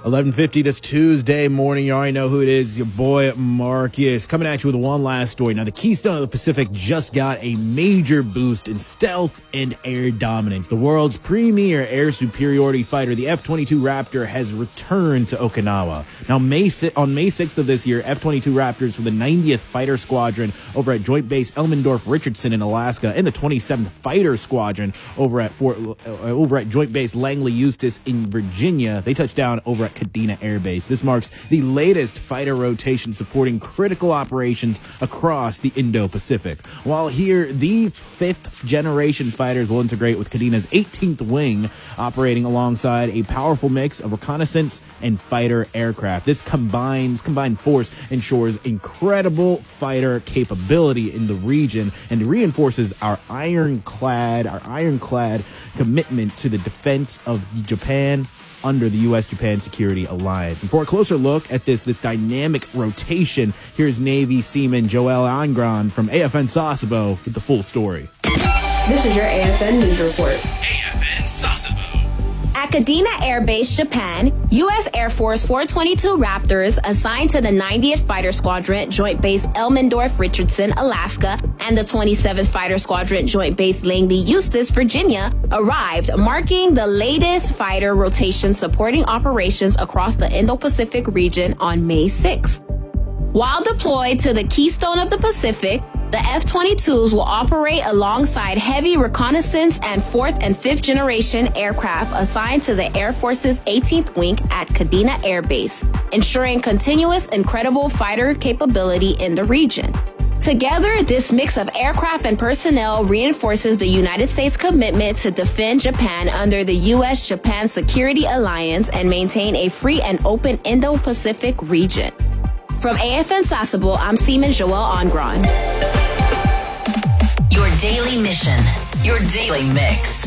11:50 this Tuesday morning. You already know who it is. Your boy Marcus coming at you with one last story. Now, the Keystone of the Pacific just got a major boost in stealth and air dominance. The world's premier air superiority fighter, the F-22 Raptor, has returned to Okinawa. Now, on May 6th of this year, F-22 Raptors from the 90th Fighter Squadron over at Joint Base Elmendorf-Richardson in Alaska and the 27th Fighter Squadron over at Joint Base Langley-Eustis in Virginia, they touched down over at Kadena Air Base. This marks the latest fighter rotation supporting critical operations across the Indo-Pacific. While here, the 5th generation fighters will integrate with Kadena's 18th wing, operating alongside a powerful mix of reconnaissance and fighter aircraft. This combined force ensures incredible fighter capability in the region and reinforces our ironclad commitment to the defense of Japan under the U.S.-Japan Security Alliance. And for a closer look at this dynamic rotation, here's Navy Seaman Joel Angron from AFN Sasebo with the full story. This is your AFN News Report. AFN Sasebo. At Kadena Air Base, Japan, U.S. Air Force 422 Raptors assigned to the 90th Fighter Squadron, Joint Base Elmendorf-Richardson, Alaska, and the 27th Fighter Squadron, Joint Base Langley-Eustis, Virginia, arrived, marking the latest fighter rotation supporting operations across the Indo-Pacific region on May 6th. While deployed to the Keystone of the Pacific, the F-22s will operate alongside heavy reconnaissance and 4th and 5th generation aircraft assigned to the Air Force's 18th Wing at Kadena Air Base, ensuring continuous incredible fighter capability in the region. Together, this mix of aircraft and personnel reinforces the United States' commitment to defend Japan under the U.S.-Japan Security Alliance and maintain a free and open Indo-Pacific region. From AFN Sasebo, I'm Seaman Joel Angron. Your daily mission, your daily mix.